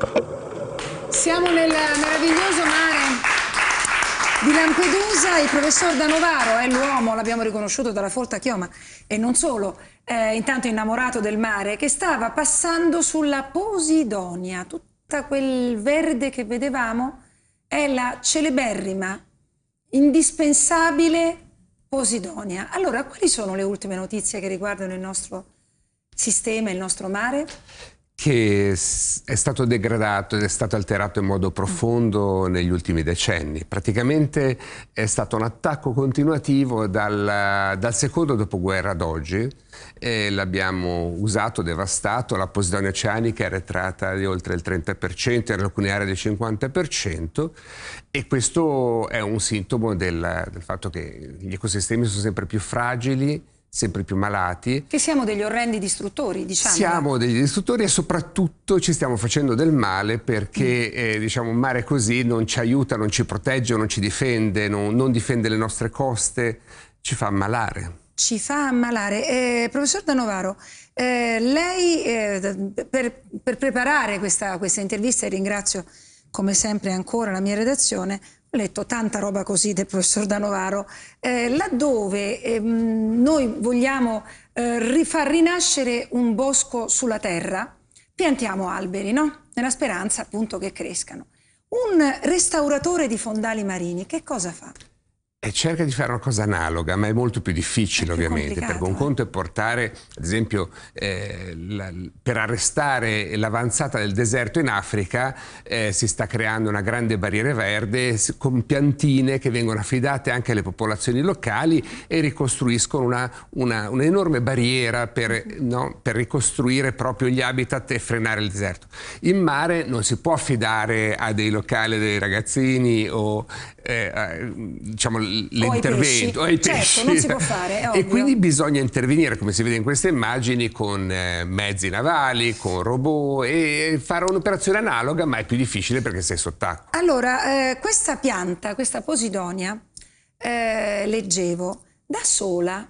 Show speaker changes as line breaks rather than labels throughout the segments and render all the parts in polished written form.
Siamo nel meraviglioso mare di Lampedusa. Il professor D'Anovaro è l'uomo, l'abbiamo riconosciuto dalla folta chioma, e non solo, intanto innamorato del mare, che stava passando sulla Posidonia. Tutta quel verde che vedevamo è la celeberrima, indispensabile Posidonia. Allora, quali sono le ultime notizie che riguardano il nostro sistema, il nostro mare?
Che è stato degradato ed è stato alterato in modo profondo negli ultimi decenni. Praticamente è stato un attacco continuativo dal secondo dopoguerra ad oggi. L'abbiamo usato, devastato, la Posidonia oceanica è arretrata di oltre il 30%, in alcune aree del 50%, e questo è un sintomo del fatto che gli ecosistemi sono sempre più fragili, sempre più malati.
Che siamo degli orrendi distruttori, diciamo.
Siamo degli distruttori e soprattutto ci stiamo facendo del male perché diciamo, un mare così non ci aiuta, non ci protegge, non ci difende, non difende le nostre coste, ci fa ammalare.
Ci fa ammalare. Professor D'Anovaro, lei per preparare questa intervista, e ringrazio come sempre ancora la mia redazione, ho letto tanta roba così del professor D'Anovaro, laddove noi vogliamo rifar rinascere un bosco sulla terra, piantiamo alberi, no? Nella speranza appunto che crescano. Un restauratore di fondali marini che cosa fa?
E cerca di fare una cosa analoga, ma è molto più difficile ovviamente, perché un conto è portare, ad esempio, per arrestare l'avanzata del deserto in Africa si sta creando una grande barriera verde con piantine che vengono affidate anche alle popolazioni locali e ricostruiscono un'enorme barriera per ricostruire proprio gli habitat e frenare il deserto. In mare non si può affidare a dei locali, dei ragazzini o diciamo l'intervento ai pesci.
Certo, non si può fare, è ovvio.
E quindi bisogna intervenire, come si vede in queste immagini, con mezzi navali, con robot, e fare un'operazione analoga, ma è più difficile perché sei sott'acqua.
Allora, questa pianta, questa Posidonia, leggevo, da sola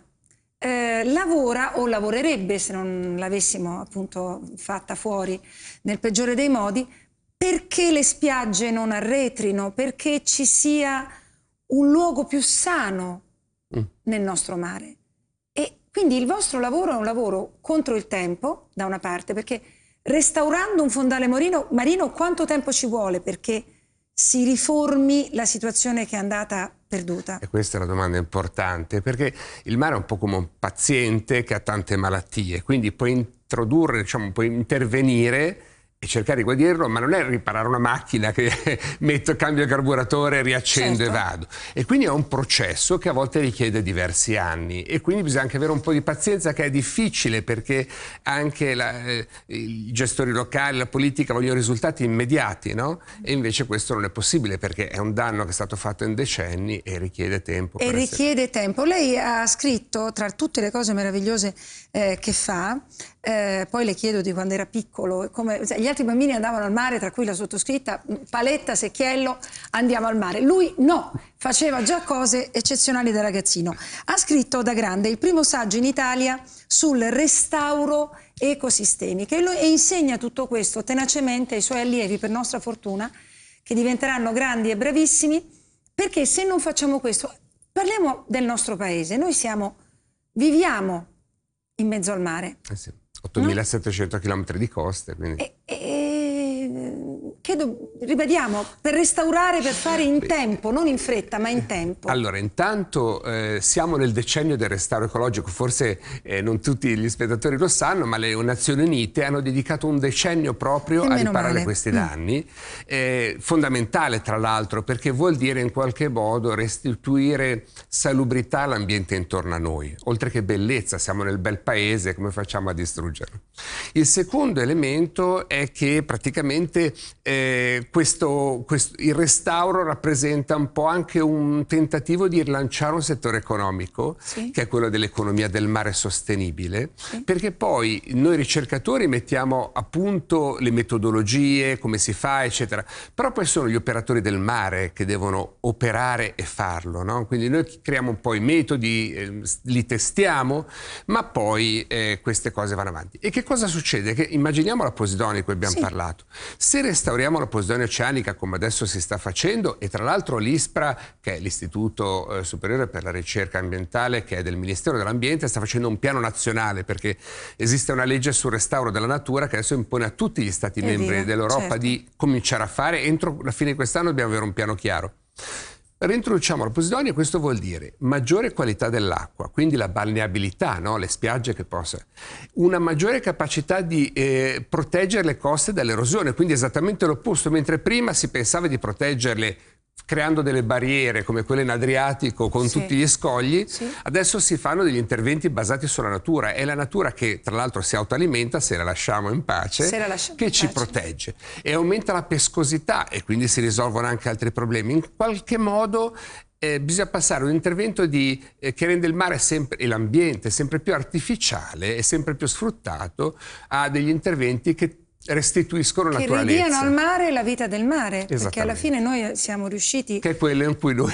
lavora o lavorerebbe, se non l'avessimo appunto fatta fuori nel peggiore dei modi, perché le spiagge non arretrino, perché ci sia un luogo più sano nel nostro mare. E quindi il vostro lavoro è un lavoro contro il tempo, da una parte, perché restaurando un fondale marino quanto tempo ci vuole perché si riformi la situazione che è andata perduta?
E questa è una domanda importante, perché il mare è un po' come un paziente che ha tante malattie, quindi puoi introdurre, diciamo, puoi intervenire e cercare di guarirlo, ma non è riparare una macchina che cambio il carburatore, riaccendo e vado. E quindi è un processo che a volte richiede diversi anni, e quindi bisogna anche avere un po' di pazienza, che è difficile perché anche i gestori locali, la politica vogliono risultati immediati, no? E invece questo non è possibile perché è un danno che è stato fatto in decenni e richiede tempo.
E richiede tempo. Lei ha scritto, tra tutte le cose meravigliose che fa, poi le chiedo di quando era piccolo, gli altri bambini andavano al mare, tra cui la sottoscritta, paletta, secchiello, andiamo al mare. Lui no, faceva già cose eccezionali da ragazzino. Ha scritto da grande il primo saggio in Italia sul restauro ecosistemico e insegna tutto questo tenacemente ai suoi allievi, per nostra fortuna, che diventeranno grandi e bravissimi, perché se non facciamo questo, parliamo del nostro paese, noi viviamo in mezzo al mare.
Sì. 8.700 km di coste. Quindi.
Ribadiamo, per restaurare, per fare in tempo, non in fretta, ma in tempo.
Allora, intanto siamo nel decennio del restauro ecologico, forse non tutti gli spettatori lo sanno, ma le Nazioni Unite hanno dedicato un decennio proprio a riparare questi danni, fondamentale tra l'altro, perché vuol dire in qualche modo restituire salubrità all'ambiente intorno a noi, oltre che bellezza, siamo nel bel paese, come facciamo a distruggerlo? Il secondo elemento è che praticamente il restauro rappresenta un po' anche un tentativo di rilanciare un settore economico, sì, che è quello dell'economia del mare sostenibile, sì, perché poi noi ricercatori mettiamo a punto le metodologie, come si fa, eccetera, però poi sono gli operatori del mare che devono operare e farlo, no? Quindi noi creiamo un po' i metodi, li testiamo, ma poi queste cose vanno avanti. E che cosa succede? Che immaginiamo la Posidonia di cui abbiamo, sì, parlato. Se restauriamo la Posidonia oceanica come adesso si sta facendo, e tra l'altro l'ISPRA, che è l'Istituto Superiore per la Ricerca Ambientale, che è del Ministero dell'Ambiente, sta facendo un piano nazionale, perché esiste una legge sul restauro della natura che adesso impone a tutti gli Stati membri dell'Europa, certo, di cominciare a fare. Entro la fine di quest'anno dobbiamo avere un piano chiaro. Reintroduciamo la Posidonia, questo vuol dire maggiore qualità dell'acqua, quindi la balneabilità, no? Le spiagge che possa, una maggiore capacità di proteggere le coste dall'erosione, quindi esattamente l'opposto, mentre prima si pensava di proteggerle creando delle barriere come quelle in Adriatico con, sì, tutti gli scogli, sì, adesso si fanno degli interventi basati sulla natura. È la natura che tra l'altro si autoalimenta, se la lasciamo in pace, che ci protegge e aumenta la pescosità, e quindi si risolvono anche altri problemi. In qualche modo bisogna passare a un intervento che rende il mare e l'ambiente sempre più artificiale e sempre più sfruttato, a degli interventi che restituiscono naturalezza.
Che ridiano al mare la vita del mare, perché alla fine noi siamo riusciti...
Che è quello in cui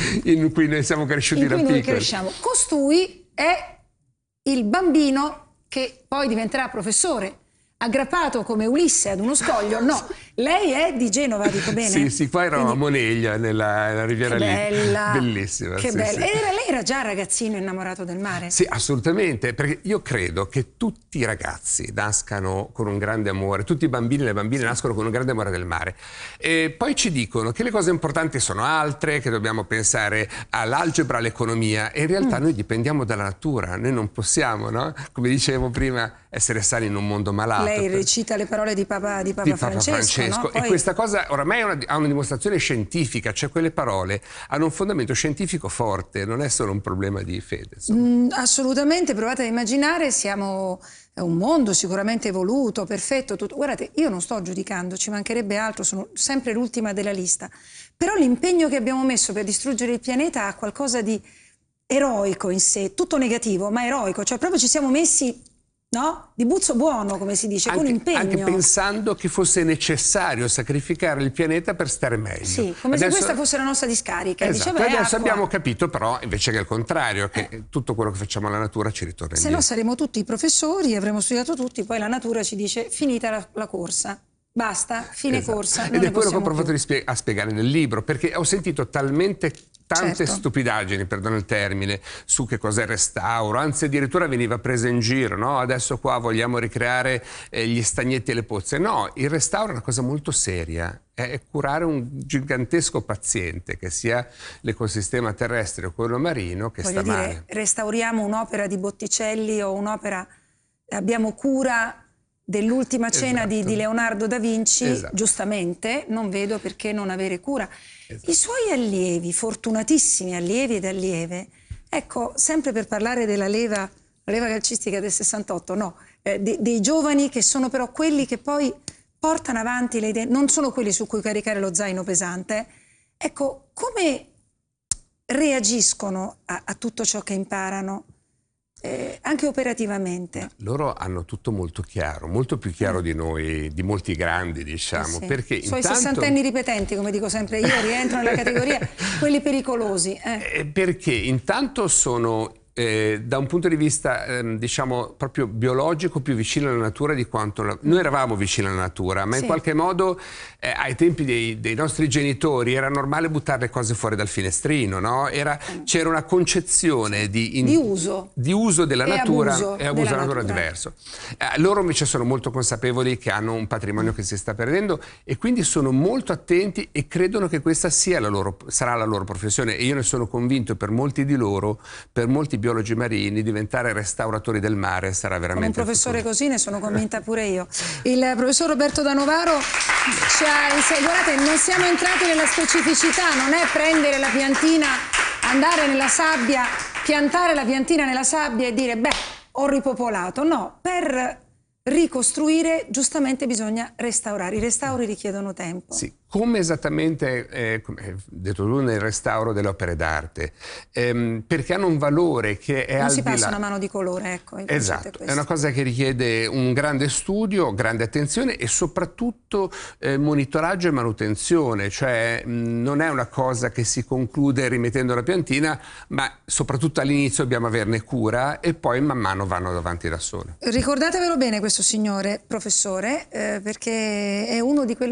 noi siamo cresciuti da piccoli.
Cresciamo. Costui è il bambino che poi diventerà professore, aggrappato come Ulisse ad uno scoglio. No, lei è di Genova, dico bene?
Sì, sì, qua eravamo a Moneglia, nella Riviera Ligure. Bellissima.
Che
sì,
bella.
Sì.
Lei era già ragazzino innamorato del mare?
Sì, assolutamente, perché io credo che tutti i ragazzi nascano con un grande amore, tutti i bambini e le bambine nascono con un grande amore del mare. E poi ci dicono che le cose importanti sono altre, che dobbiamo pensare all'algebra, all'economia, e in realtà noi dipendiamo dalla natura, noi non possiamo, no? Come dicevo prima, essere sani in un mondo malato.
Lei recita le parole di Papa Francesco. No?
E questa cosa oramai ha una dimostrazione scientifica, cioè quelle parole hanno un fondamento scientifico forte, non è solo un problema di fede.
Assolutamente, provate a immaginare, siamo un mondo sicuramente evoluto, perfetto, tutto. Guardate, io non sto giudicando, ci mancherebbe altro, sono sempre l'ultima della lista, però l'impegno che abbiamo messo per distruggere il pianeta ha qualcosa di eroico in sé, tutto negativo, ma eroico, cioè proprio ci siamo messi... No? Di buzzo buono, come si dice, con impegno.
Anche pensando che fosse necessario sacrificare il pianeta per stare meglio.
Sì, come se questa fosse la nostra discarica.
Esatto.
Diceva,
adesso abbiamo capito però invece che è il contrario, che tutto quello che facciamo alla natura ci ritorna indietro.
Se no saremo tutti professori, avremo studiato tutti, poi la natura ci dice finita la corsa. Basta, fine corsa.
Ed è quello che ho provato a spiegare nel libro, perché ho sentito tante stupidaggini, perdono il termine, su che cos'è il restauro, anzi addirittura veniva presa in giro, no? Adesso qua vogliamo ricreare gli stagnetti e le pozze. No, il restauro è una cosa molto seria, è curare un gigantesco paziente, che sia l'ecosistema terrestre o quello marino, che sta male.
Restauriamo un'opera di Botticelli o un'opera, abbiamo cura dell'Ultima cena di Leonardo da Vinci, giustamente, non vedo perché non avere cura. I suoi allievi, fortunatissimi allievi ed allieve, ecco, sempre per parlare della leva calcistica del 68, no, dei giovani che sono però quelli che poi portano avanti le idee, non sono quelli su cui caricare lo zaino pesante. Ecco, come reagiscono a tutto ciò che imparano? Anche operativamente.
Loro hanno tutto molto chiaro, molto più chiaro di noi, di molti grandi, diciamo. Perché
i suoi sessantenni ripetenti, come dico sempre io, rientrano nella categoria quelli pericolosi.
Perché intanto sono da un punto di vista diciamo proprio biologico più vicino alla natura di quanto noi eravamo vicini alla natura, ma in qualche modo ai tempi dei nostri genitori era normale buttare le cose fuori dal finestrino, no? C'era una concezione di uso della natura e abuso della natura diverso. Loro invece sono molto consapevoli che hanno un patrimonio che si sta perdendo e quindi sono molto attenti e credono che questa sarà la loro professione, e io ne sono convinto. Per molti di loro, per molti biologi marini, diventare restauratori del mare sarà veramente...
Con un professore così ne sono convinta pure io. Il professor Roberto Da Novaro ci ha insegnato, guardate, non siamo entrati nella specificità, non è prendere la piantina, andare nella sabbia, piantare la piantina nella sabbia e dire beh, ho ripopolato. No, per ricostruire, giustamente bisogna restaurare. I restauri richiedono tempo.
Sì, come esattamente, come hai detto tu, nel restauro delle opere d'arte, perché hanno un valore che è al di là.
Non si passa una mano di colore, ecco.
Esatto, è una cosa che richiede un grande studio, grande attenzione e soprattutto monitoraggio e manutenzione, cioè non è una cosa che si conclude rimettendo la piantina, ma soprattutto all'inizio dobbiamo averne cura e poi man mano vanno avanti da sole.
Ricordatevelo bene questo signore, professore, perché è uno di quelle